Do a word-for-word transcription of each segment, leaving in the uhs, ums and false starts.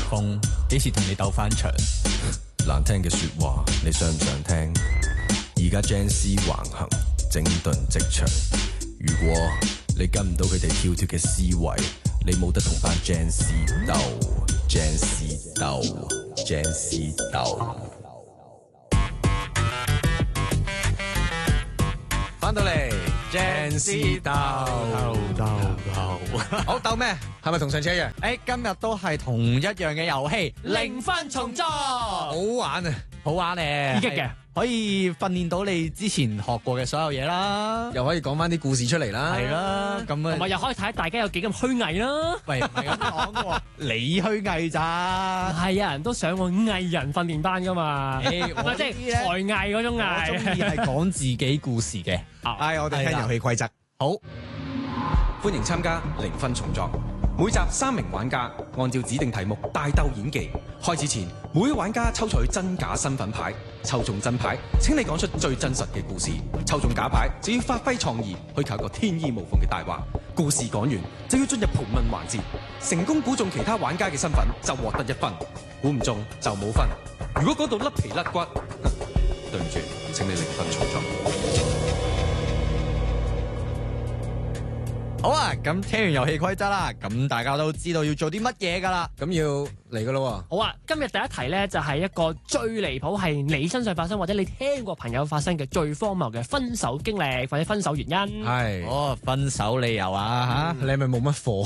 風，幾時同你鬥翻場？ 難聽嘅說話，你想唔想聽？而家 Gen Z 橫行，整頓職場。如果你跟唔到佢哋跳脫嘅思維，你冇得同班 Gen Z 鬥。Gen Z 鬥 ，Gen Z 鬥。翻到嚟 Gen Z 鬥鬥鬥好鬥咩？係咪同上次一樣？ 誒，今日都係同一樣嘅遊戲，零分重作， 好玩啊！ 好玩咧， 刺激嘅， 可以訓練到你之前學過嘅所有嘢啦， 又可以講翻啲故事出嚟啦。 係啦，咁同埋啊， 又可以睇下大家有幾咁虛偽啦。 喂，唔係咁講嘅喎，你虛偽咋？ 係有人都上過藝人訓練班噶嘛， 誒唔係即係才藝嗰種我中藝。 意係講自己故事嘅。 唉，我哋聽遊戲規則。 好， 歡迎參加零分重作。每集三名玩家按照指定題目大鬥演技。開始前，每位玩家抽取真假身份牌，抽中真牌，請你講出最真實嘅故事；抽中假牌，就要發揮創意，去求個天衣無縫嘅大話。故事講完就要進入盤問環節，成功估中其他玩家嘅身份就獲得一分，估唔中就冇分。如果嗰度甩皮甩骨，對唔住，請你零分重作。 好啊，咁聽完遊戲規則啦，咁大家都知道要做啲乜嘢噶啦。 咁要嚟噶咯好啊，今日第一題咧就係一個最離譜係你身上發生或者你聽過朋友發生嘅最荒謬嘅分手經歷或者分手原因。 喎。係。 哦，分手理由啊你係咪冇乜貨？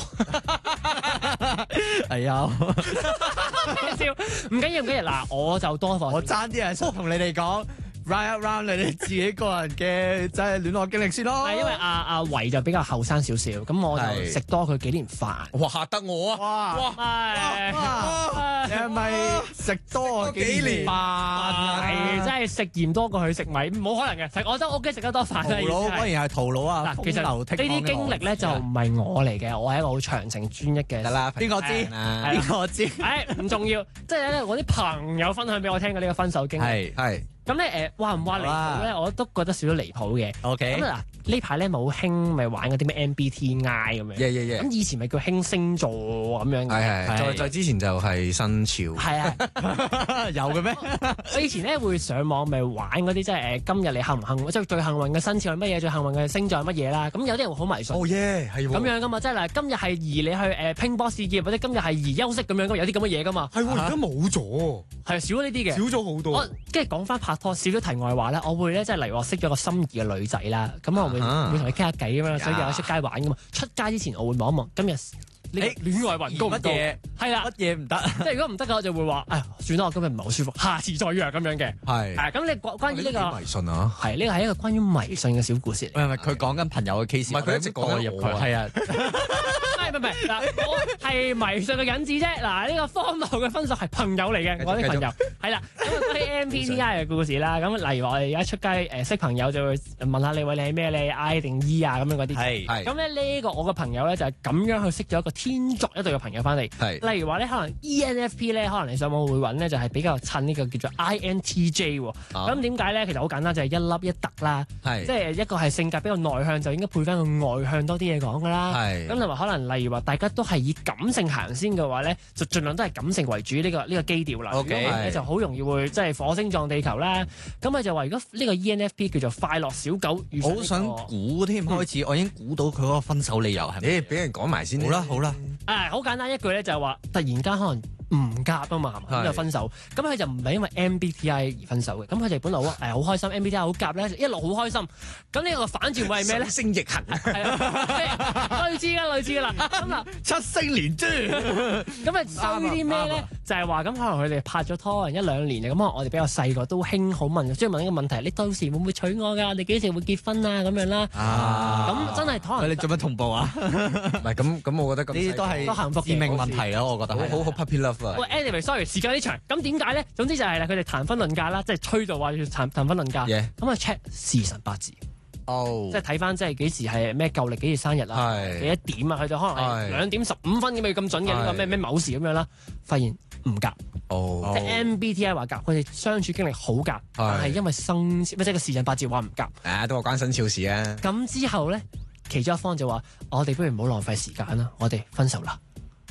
吓，係啊， 笑，唔緊要唔緊要，嗱我就多課。 我爭啲係想同你哋講 round一 round 你哋自己個人嘅即係戀愛經歷先咯。 係因為阿阿維就比較後生少少，咁我就係食多佢幾年飯。 哇嚇得我啊！ 哇係哇，你係咪食多我幾年飯啊？ 係真係食鹽多過佢食米，冇可能嘅。食我都 OK 食得多飯啦。 屠佬意思係果然係屠佬啊！ 嗱，其實呢啲經歷咧就唔係我嚟嘅，我係一個好長情專一嘅。 得啦， 邊個知？ 係啦邊個知？ 誒唔重要，即係咧我啲朋友分享俾我聽嘅呢個分手經歷。 係係咁咧誒，話唔話離譜咧？我都覺得少少離譜嘅。 OK。 咁嗱，呢排咧咪好興咪玩嗰啲咩 M B T I 咁樣。 耶耶耶咁以前咪叫興星座咁樣嘅。 係係， 係再再之前就係新潮。 係啊， 有嘅咩？ 我以前咧會上網咪玩嗰啲即係誒今日你幸唔幸運，即係最幸運嘅生肖係乜嘢，最幸運嘅星座係乜嘢啦。咁有啲人會好迷信。 哦耶，係喎。 咁樣噶嘛，即係嗱，今日係宜你去誒拼搏事業，或者今日係宜休息咁樣噶嘛，有啲咁嘅嘢噶嘛， 係喎，而家冇咗， 係少咗呢啲嘅。 少咗好我多。 跟住講翻拍拖，少咗題外話咧，我會咧即係例如我識咗個心儀嘅女仔啦，咁我會啊會同佢傾下偈咁樣，所以有出街玩噶嘛。出街之前我會望一望今日呢個戀愛運高唔高？ 乜嘢？ 係啦乜，嘢唔得？ 即係如果唔得嘅，我就會話，哎呀，算啦，我今日唔係好舒服，下次再約咁樣嘅。 係。 係咁，你關關於呢幾個迷信啊！ 係呢個係一個關於迷信嘅小故事嚟。 喂，係咪佢講緊朋友嘅 case？ 唔係佢一直講緊代入我啊佢，係啊。 唔係唔係嗱，我係迷信嘅引子啫。嗱，呢個荒謬嘅分數係朋友嚟嘅， 繼續我啲朋友係啦。咁啊，關於 M B T I 嘅故事啦。咁例如我哋而家出街誒識朋友就會問下你，喂，你係咩？你係 I 定 E 啊咁樣嗰啲。 係係咁咧呢個我嘅朋友咧就係咁樣去識咗一個天作一對嘅朋友翻嚟。 係例如話咧，可能 E N F P 咧，可能你上網會揾咧，就係比較襯呢個叫做 I N T J 喎。咁點解咧？其實好簡單，就係一粒一突啦。 係即係一個係性格比較內向，就應該配翻個外向多啲嘢講噶啦。 係咁同埋可能例如話，大家都係以感性行先嘅話咧，就盡量都係感性為主呢、個呢、個基調啦。 OK 如果唔係咧就好容易會即係火星撞地球啦。咁佢就話，如果呢個 E N F P 叫做快樂小狗遇上呢個我好想估添，開始我已經估到佢嗰個分手理由係咪？ 誒，俾人講埋先。 好啦好啦， 啊，好簡單一句咧，就係話突然間可能唔夾啊嘛，咁係就分手。咁佢就唔係因為 M B T I 而分手嘅。咁佢哋本來好誒好開心，M B T I 好夾咧，一路好開心。咁呢個反轉會係咩咧？ 星逆行。 係啊，類似噶，類似噶啦。咁嗱， 七星連珠。 咁啊收啲咩咧？就係話咁，可能佢哋拍咗拖一兩年，咁可能我哋比較細個都興好問，即係問呢個問題：你到時會唔會娶我㗎？你幾時會結婚啊？咁樣啦。 啊咁真係可能喂，你做乜同步啊？ 唔係咁咁，我覺得咁呢啲都係都幸福嘅致命問題咯，我覺得係好好好 puppy love 啊。 喂，anyway，sorry，時間有啲長。咁點解咧？總之就係啦，佢哋談婚論嫁啦，即係吹到話要談談婚論嫁。 Yeah 咁啊 check 時辰八字， 哦即係睇翻即係幾時係咩舊歷幾時生日啊？ 係幾多點啊？佢就可能係係兩點十五分咁樣咁準嘅呢個係咩咩某時咁樣啦，發現唔夾。 哦即係 M B T I 話夾，佢哋相處經歷好夾，但係因為生肖，即係個時辰八字話唔夾。 啊，都話關新潮事啊。 咁之後咧，其中一方就話：我哋不如唔好浪費時間啦，我哋分手啦。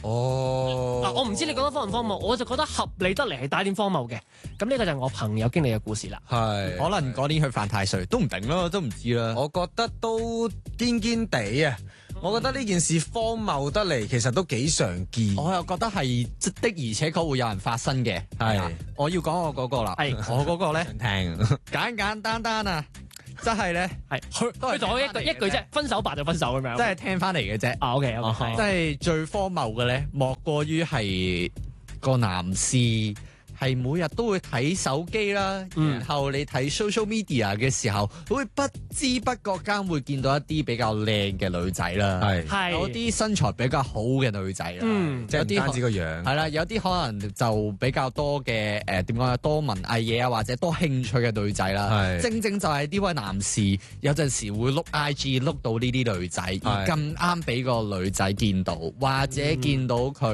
哦， 嗱，我唔知你覺得荒唔荒謬，我就覺得合理得嚟係帶點荒謬嘅。咁呢個就係我朋友經歷嘅故事啦。 係可能嗰年去犯太歲都唔定咯，都唔知啦。 我覺得都堅堅地啊！我覺得呢件事荒謬得嚟，其實都幾常見。 我又覺得係即的，而且確會有人發生嘅。 係啊我要講我嗰個啦。 係我嗰個咧想聽簡簡單單啊，真係咧， 係佢都係佢同我一句聽返嚟嘅一句啫，分手吧就分手咁樣。 真係聽翻嚟嘅啫。 啊，OK OK， 即係最荒謬嘅咧，莫過於係個男士係每日都會睇手機啦， 嗯然後你睇 social media 嘅時候，會不知不覺間會見到一啲比較靚嘅女仔啦， 係係有啲身材比較好嘅女仔啦， 嗯即係唔單止個樣， 係啦，有啲可能就比較多嘅誒點講啊，多文藝嘢啊，或者多興趣嘅女仔啦。 係正正就係呢位男士有陣時會碌 I G 碌到呢啲女仔，而咁啱俾個女仔見到，或者見到佢。